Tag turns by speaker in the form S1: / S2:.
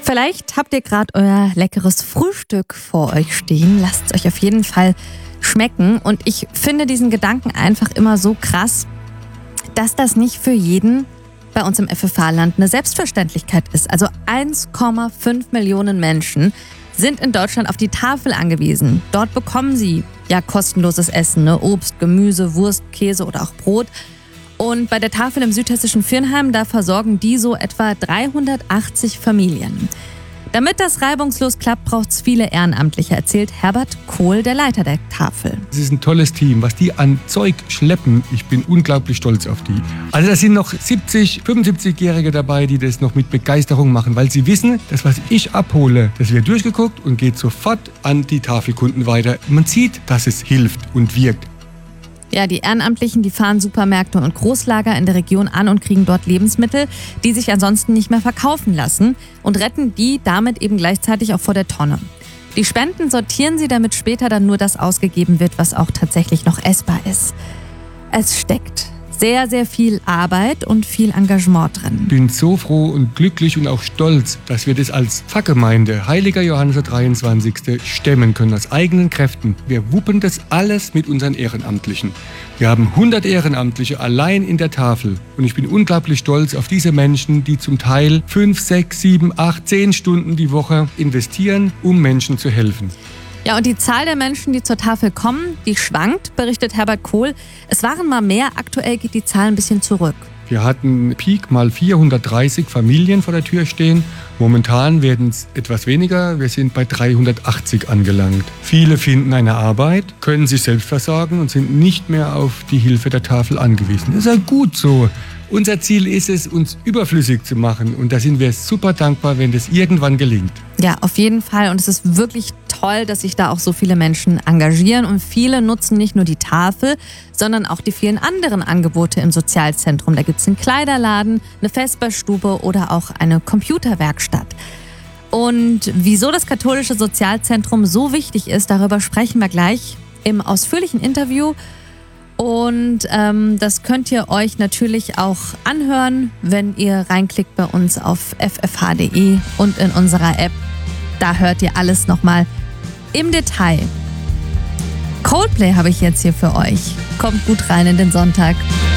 S1: Vielleicht habt ihr gerade euer leckeres Frühstück vor euch stehen. Lasst es euch auf jeden Fall schmecken. Und ich finde diesen Gedanken einfach immer so krass, dass das nicht für jeden bei uns im FFH-Land eine Selbstverständlichkeit ist. Also 1,5 Millionen Menschen sind in Deutschland auf die Tafel angewiesen. Dort bekommen sie ja kostenloses Essen, ne? Obst, Gemüse, Wurst, Käse oder auch Brot. Und bei der Tafel im südhessischen Viernheim, da versorgen die so etwa 380 Familien. Damit das reibungslos klappt, braucht es viele Ehrenamtliche, erzählt Herbert Kohl, der Leiter der Tafel.
S2: Es ist ein tolles Team, was die an Zeug schleppen. Ich bin unglaublich stolz auf die. Also da sind noch 70, 75-Jährige dabei, die das noch mit Begeisterung machen, weil sie wissen, das, was ich abhole, das wird durchgeguckt und geht sofort an die Tafelkunden weiter. Man sieht, dass es hilft und wirkt.
S1: Ja, die Ehrenamtlichen, die fahren Supermärkte und Großlager in der Region an und kriegen dort Lebensmittel, die sich ansonsten nicht mehr verkaufen lassen und retten die damit eben gleichzeitig auch vor der Tonne. Die Spenden sortieren sie, damit später dann nur das ausgegeben wird, was auch tatsächlich noch essbar ist. Es steckt sehr, sehr viel Arbeit und viel Engagement drin.
S2: Ich bin so froh und glücklich und auch stolz, dass wir das als Pfarrgemeinde Heiliger Johannes der 23. stemmen können, aus eigenen Kräften. Wir wuppen das alles mit unseren Ehrenamtlichen. Wir haben 100 Ehrenamtliche allein in der Tafel. Und ich bin unglaublich stolz auf diese Menschen, die zum Teil 5, 6, 7, 8, 10 Stunden die Woche investieren, um Menschen zu helfen.
S1: Ja, und die Zahl der Menschen, die zur Tafel kommen, die schwankt, berichtet Herbert Kohl. Es waren mal mehr, aktuell geht die Zahl ein bisschen zurück.
S2: Wir hatten Peak mal 430 Familien vor der Tür stehen. Momentan werden es etwas weniger. Wir sind bei 380 angelangt. Viele finden eine Arbeit, können sich selbst versorgen und sind nicht mehr auf die Hilfe der Tafel angewiesen. Das ist ja gut so. Unser Ziel ist es, uns überflüssig zu machen. Und da sind wir super dankbar, wenn das irgendwann gelingt.
S1: Ja, auf jeden Fall. Und es ist wirklich toll, dass sich da auch so viele Menschen engagieren. Und viele nutzen nicht nur die Tafel, sondern auch die vielen anderen Angebote im Sozialzentrum. Da gibt es einen Kleiderladen, eine Vesperstube oder auch eine Computerwerkstatt. Und wieso das katholische Sozialzentrum so wichtig ist, darüber sprechen wir gleich im ausführlichen Interview. Und das könnt ihr euch natürlich auch anhören, wenn ihr reinklickt bei uns auf ffh.de und in unserer App. Da hört ihr alles nochmal im Detail. Coldplay habe ich jetzt hier für euch. Kommt gut rein in den Sonntag.